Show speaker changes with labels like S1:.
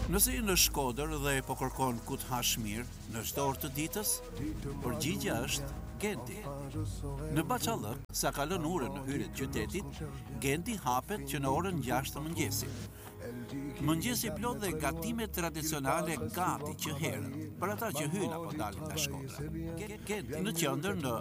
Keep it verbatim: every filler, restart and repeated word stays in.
S1: Nëse je në Shkodër dhe po kërkon ku të hash mirë në çdo orë të ditës, përgjigjja është Genti. Në Bachallëk, sa kalon orën në hyrje të qytetit, Genti hapet që në orën gjashtë të mëngjesit. Mëngjesi plot dhe gatime tradicionale gati që herën, për ata që hyjnë apo dalin nga Shkodra. Genti në qendër në